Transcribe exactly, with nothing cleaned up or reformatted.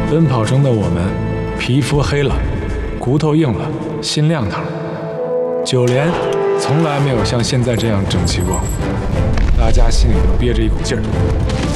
奔跑中的我们，皮肤黑了，骨头硬了，心亮堂。九连从来没有像现在这样整齐过，大家心里都憋着一股劲儿。